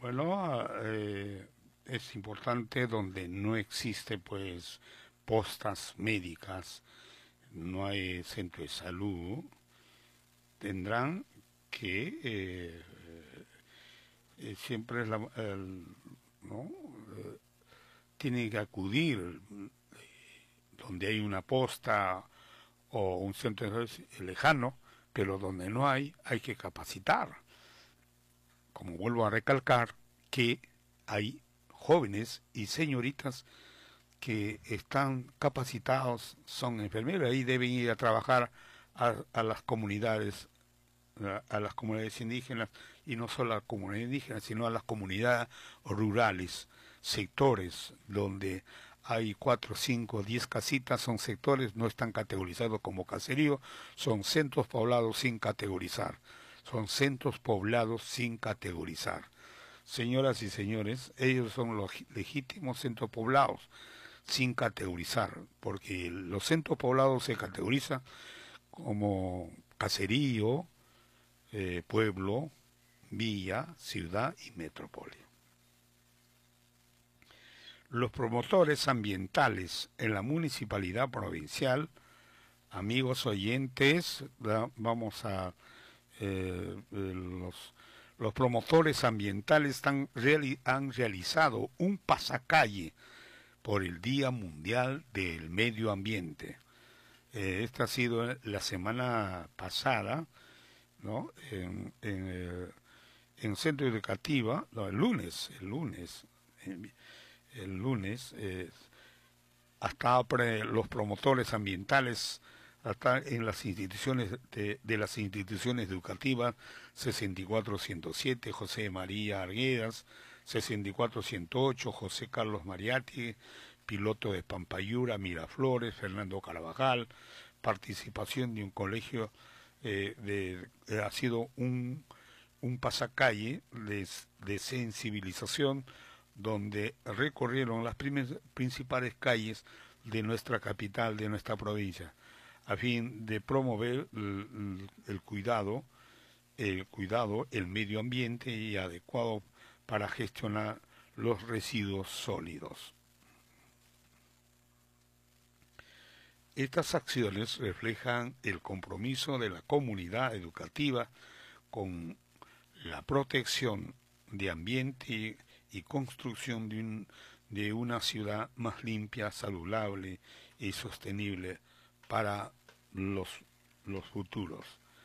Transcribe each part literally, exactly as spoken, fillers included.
Bueno, eh, es importante donde no existe pues postas médicas, no hay centro de salud, tendrán que eh, eh, siempre la, el, ¿no? Eh, tienen que acudir donde hay una posta o un centro de salud lejano, pero donde no hay, hay que capacitar. Como vuelvo a recalcar, que hay jóvenes y señoritas que están capacitados, son enfermeras y deben ir a trabajar a, a las comunidades, a, a las comunidades indígenas, y no solo a las comunidades indígenas, sino a las comunidades rurales, sectores donde hay cuatro, cinco, diez casitas, son sectores, no están categorizados como caserío, son centros poblados sin categorizar, son centros poblados sin categorizar. Señoras y señores, ellos son los legítimos centros poblados, sin categorizar, porque los centros poblados se categorizan como caserío, eh, pueblo, villa, ciudad y metrópoli. Los promotores ambientales en la municipalidad provincial, amigos oyentes, vamos a eh, los Los promotores ambientales han, reali han realizado un pasacalle por el Día Mundial del Medio Ambiente. Eh, esta ha sido la semana pasada, ¿no? En, en, eh, en Centro Educativa, no, el lunes, el lunes, el, el lunes, eh, hasta pre, los promotores ambientales hasta en las instituciones de, de las instituciones educativas sesenta y cuatro ciento siete, José María Arguedas, sesenta y cuatro ciento ocho, José Carlos Mariatti, piloto de Pampayura, Miraflores, Fernando Carvajal, participación de un colegio, eh, de, de, ha sido un, un pasacalle de, de sensibilización donde recorrieron las principales calles de nuestra capital, de nuestra provincia, a fin de promover el, el cuidado, el cuidado, el medio ambiente y adecuado para gestionar los residuos sólidos. Estas acciones reflejan el compromiso de la comunidad educativa con la protección de ambiente y construcción de, un, de una ciudad más limpia, saludable y sostenible para los, los futuros.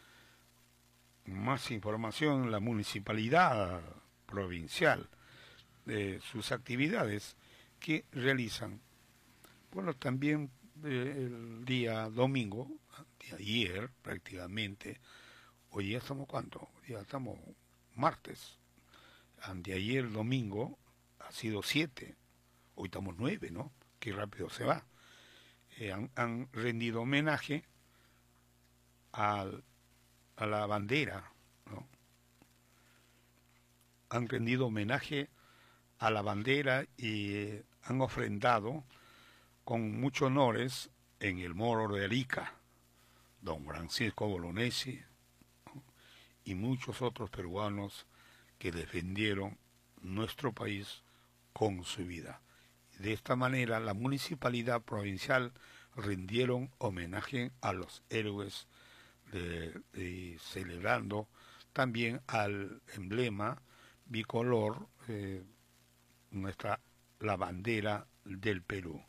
Más información, la municipalidad provincial, de sus actividades que realizan. Bueno, también eh, el día domingo, de ayer prácticamente, hoy ya estamos ¿cuánto? Ya estamos martes, anteayer domingo ha sido siete, hoy estamos nueve, ¿no? Qué rápido se va. Eh, han, han rendido homenaje al, a la bandera, ¿no? Han rendido homenaje a la bandera y eh, han ofrendado con muchos honores en el Morro de Arica, don Francisco Bolognesi, ¿no? Y muchos otros peruanos que defendieron nuestro país con su vida. De esta manera, la municipalidad provincial rindieron homenaje a los héroes, de, de, celebrando también al emblema bicolor, eh, nuestra la bandera del Perú.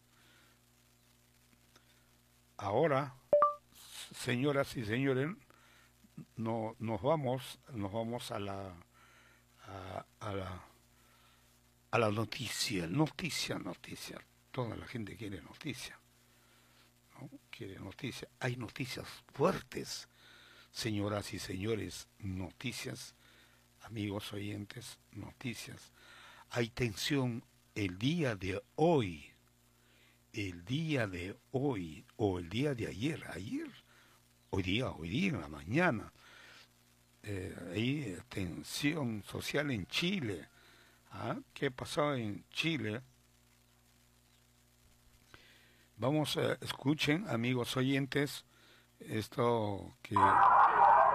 Ahora, señoras y señores, no, nos vamos, nos vamos a la a, a la a la noticia, noticia, noticia. Toda la gente quiere noticia, ¿no? Quiere noticia. Hay noticias fuertes, señoras y señores, noticias, amigos oyentes, noticias. Hay tensión el día de hoy, el día de hoy, o el día de ayer, ayer, hoy día, hoy día en la mañana. Eh, hay tensión social en Chile. ¿Ah? ¿Qué pasó en Chile? Vamos, a, escuchen, amigos oyentes, esto que